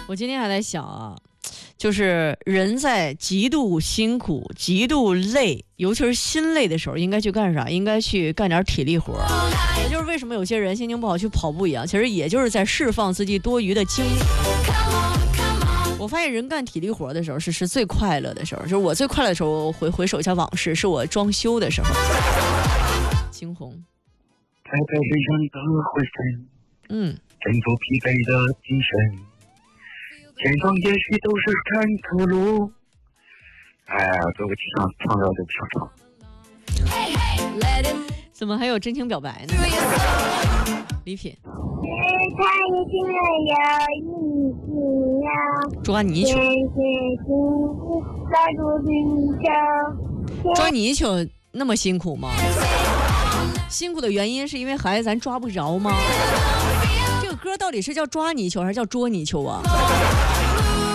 我今天还在想啊，就是人在极度辛苦、极度累，尤其是心累的时候，应该去干啥？应该去干点体力活。也就是为什么有些人心情不好去跑步一样，其实也就是在释放自己多余的精力。我发现人干体力活的时候是最快乐的时候，就是我最快乐的时候，回首一下往事，是我装修的时候。惊鸿， 在背上的灰尘，振作疲惫的精神，前方也许都是坎坷路。哎呀，对不起啊，唱到对不起唱。 怎么还有真情表白呢？礼品。抓泥鳅。抓泥鳅那么辛苦吗？辛苦的原因是因为孩子咱抓不着吗？这个歌到底是叫抓泥鳅还是叫捉泥鳅啊？